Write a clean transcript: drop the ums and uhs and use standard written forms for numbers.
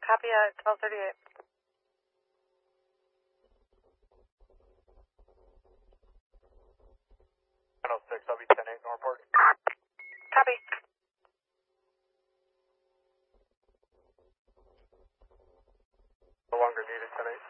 copy at 1238. 1006, I'll be 10-8 Norfolk. Copy. No longer needed, 10-8.